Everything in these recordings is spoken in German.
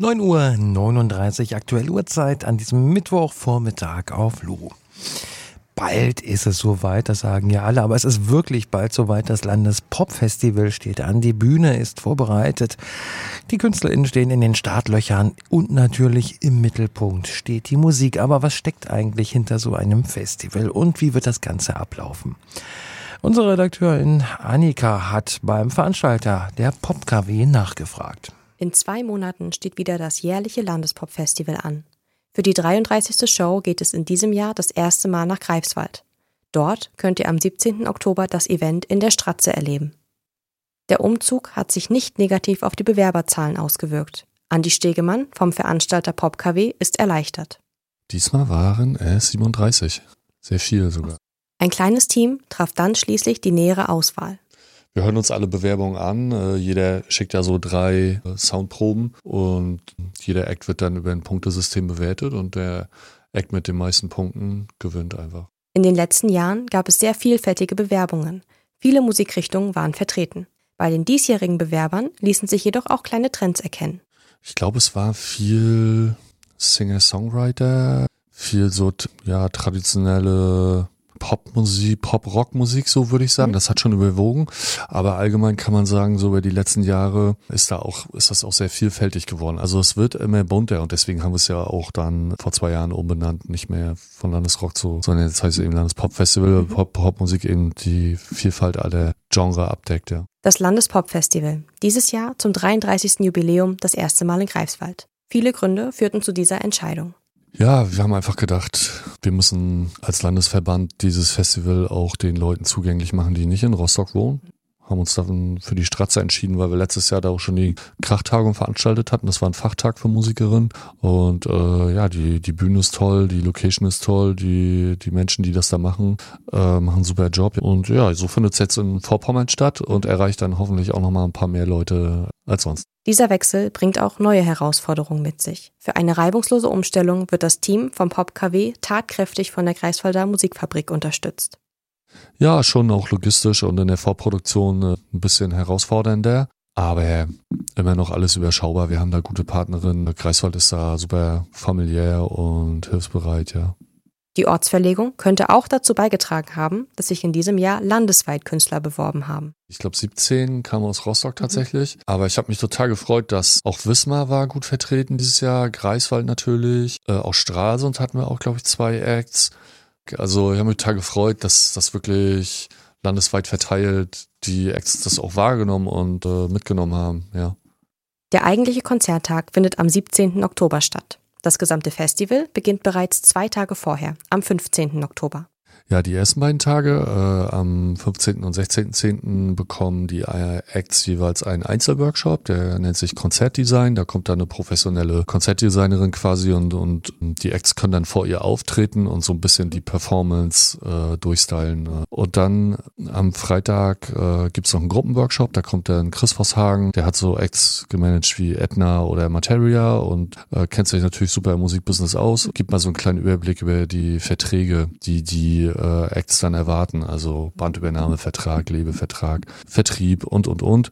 9:39 Uhr aktuelle Uhrzeit an diesem Mittwochvormittag auf Lu. Bald ist es soweit, das sagen ja alle, aber es ist wirklich bald soweit. Das Landespopfestival steht an, die Bühne ist vorbereitet, die KünstlerInnen stehen in den Startlöchern und natürlich im Mittelpunkt steht die Musik. Aber was steckt eigentlich hinter so einem Festival und wie wird das Ganze ablaufen? Unsere Redakteurin Annika hat beim Veranstalter der PopKW nachgefragt. In 2 Monaten steht wieder das jährliche Landespopfestival an. Für die 33. Show geht es in diesem Jahr das erste Mal nach Greifswald. Dort könnt ihr am 17. Oktober das Event in der Stratze erleben. Der Umzug hat sich nicht negativ auf die Bewerberzahlen ausgewirkt. Andi Stegemann vom Veranstalter PopKW ist erleichtert. Diesmal waren es 37. Sehr viel sogar. Ein kleines Team traf dann schließlich die nähere Auswahl. Wir hören uns alle Bewerbungen an. Jeder schickt ja so 3 Soundproben und jeder Act wird dann über ein Punktesystem bewertet und der Act mit den meisten Punkten gewinnt einfach. In den letzten Jahren gab es sehr vielfältige Bewerbungen. Viele Musikrichtungen waren vertreten. Bei den diesjährigen Bewerbern ließen sich jedoch auch kleine Trends erkennen. Ich glaube, es war viel Singer-Songwriter, viel so traditionelle Popmusik, Pop-Rock-Musik, so würde ich sagen. Das hat schon überwogen. Aber allgemein kann man sagen, so über die letzten Jahre ist das auch sehr vielfältig geworden. Also es wird immer bunter und deswegen haben wir es ja auch dann vor 2 Jahren umbenannt, nicht mehr von Landesrock sondern jetzt heißt es eben Landespopfestival, Popmusik eben die Vielfalt aller Genre abdeckt, ja. Das Landespopfestival. Dieses Jahr zum 33. Jubiläum das erste Mal in Greifswald. Viele Gründe führten zu dieser Entscheidung. Ja, wir haben einfach gedacht, wir müssen als Landesverband dieses Festival auch den Leuten zugänglich machen, die nicht in Rostock wohnen. Haben uns dann für die Stratze entschieden, weil wir letztes Jahr da auch schon die Krachtagung veranstaltet hatten. Das war ein Fachtag für Musikerinnen. Und die Bühne ist toll, die Location ist toll, die Menschen, die das da machen, machen einen super Job. Und ja, so findet es jetzt in Vorpommern statt und erreicht dann hoffentlich auch nochmal ein paar mehr Leute als sonst. Dieser Wechsel bringt auch neue Herausforderungen mit sich. Für eine reibungslose Umstellung wird das Team vom PopKW tatkräftig von der Greifswalder Musikfabrik unterstützt. Ja, schon auch logistisch und in der Vorproduktion ein bisschen herausfordernder, aber immer noch alles überschaubar. Wir haben da gute Partnerinnen. Greifswald ist da super familiär und hilfsbereit, ja. Die Ortsverlegung könnte auch dazu beigetragen haben, dass sich in diesem Jahr landesweit Künstler beworben haben. Ich glaube 17 kamen aus Rostock tatsächlich, aber ich habe mich total gefreut, dass auch Wismar war gut vertreten dieses Jahr, Greifswald natürlich, auch Stralsund hatten wir auch, glaube ich, 2 Acts. Also ich habe mich total gefreut, dass das wirklich landesweit verteilt die Acts das auch wahrgenommen und mitgenommen haben, ja. Der eigentliche Konzerttag findet am 17. Oktober statt. Das gesamte Festival beginnt bereits 2 Tage vorher, am 15. Oktober. Ja, die ersten beiden Tage, am 15. und 16.10. bekommen die Acts jeweils einen Einzelworkshop, der nennt sich Konzertdesign. Da kommt dann eine professionelle Konzertdesignerin quasi und die Acts können dann vor ihr auftreten und so ein bisschen die Performance durchstylen. Und dann am Freitag gibt's noch einen Gruppenworkshop, da kommt dann Chris Vosshagen, der hat so Acts gemanagt wie Edna oder Materia und kennt sich natürlich super im Musikbusiness aus. Gibt mal so einen kleinen Überblick über die Verträge, die Acts dann erwarten, also Bandübernahmevertrag, Lebevertrag, Vertrieb und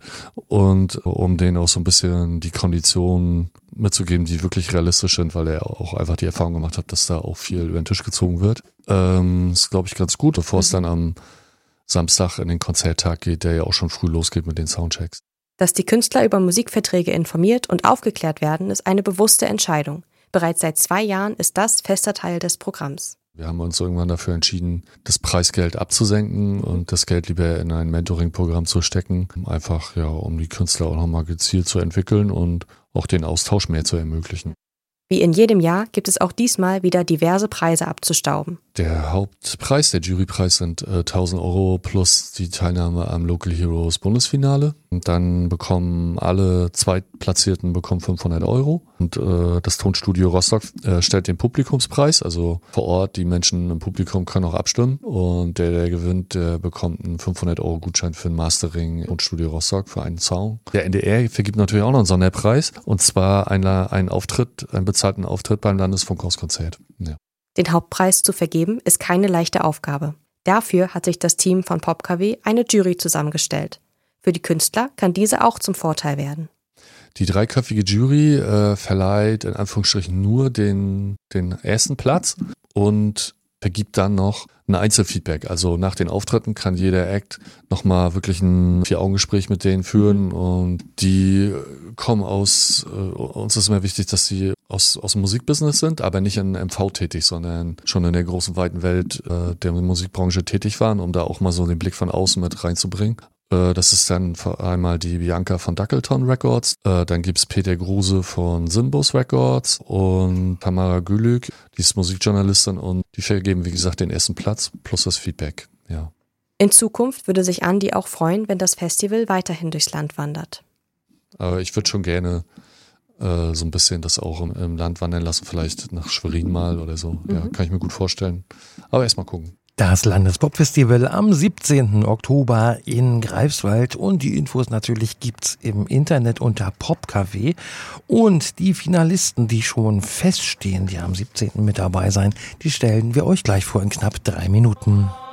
um denen auch so ein bisschen die Konditionen mitzugeben, die wirklich realistisch sind, weil er auch einfach die Erfahrung gemacht hat, dass da auch viel über den Tisch gezogen wird. Ist, glaube ich, ganz gut, bevor es dann am Samstag in den Konzerttag geht, der ja auch schon früh losgeht mit den Soundchecks. Dass die Künstler über Musikverträge informiert und aufgeklärt werden, ist eine bewusste Entscheidung. Bereits seit 2 Jahren ist das fester Teil des Programms. Wir haben uns irgendwann dafür entschieden, das Preisgeld abzusenken und das Geld lieber in ein Mentoring-Programm zu stecken. Einfach, ja, um die Künstler auch nochmal gezielt zu entwickeln und auch den Austausch mehr zu ermöglichen. Wie in jedem Jahr gibt es auch diesmal wieder diverse Preise abzustauben. Der Hauptpreis, der Jurypreis sind 1.000 € plus die Teilnahme am Local Heroes Bundesfinale. Und dann bekommen alle Zweitplatzierten 500 €. Und das Tonstudio Rostock stellt den Publikumspreis, also vor Ort, die Menschen im Publikum können auch abstimmen. Und der gewinnt, der bekommt einen 500 € Gutschein für ein Mastering Tonstudio Rostock für einen Song. Der NDR vergibt natürlich auch noch einen Sonderpreis, und zwar einen bezahlten Auftritt beim Landesfunkhauskonzert. Ja. Den Hauptpreis zu vergeben ist keine leichte Aufgabe. Dafür hat sich das Team von PopKW eine Jury zusammengestellt. Für die Künstler kann diese auch zum Vorteil werden. Die 3-köpfige Jury verleiht in Anführungsstrichen nur den ersten Platz und vergibt dann noch ein Einzelfeedback. Also nach den Auftritten kann jeder Act nochmal wirklich ein 4-Augen-Gespräch mit denen führen und die kommen uns ist immer wichtig, dass sie aus dem Musikbusiness sind, aber nicht in MV tätig, sondern schon in der großen, weiten Welt der Musikbranche tätig waren, um da auch mal so den Blick von außen mit reinzubringen. Das ist dann einmal die Bianca von Duckleton Records, dann gibt's Peter Gruse von Simbus Records und Tamara Gülük, die ist Musikjournalistin und die vergeben, wie gesagt, den ersten Platz plus das Feedback, ja. In Zukunft würde sich Andi auch freuen, wenn das Festival weiterhin durchs Land wandert. Aber ich würde schon gerne so ein bisschen das auch im Land wandern lassen, vielleicht nach Schwerin mal oder so. Ja, kann ich mir gut vorstellen. Aber erstmal gucken. Das Landespopfestival am 17. Oktober in Greifswald und die Infos natürlich gibt's im Internet unter Popcafé und die Finalisten, die schon feststehen, die am 17. mit dabei sein, die stellen wir euch gleich vor in knapp 3 Minuten.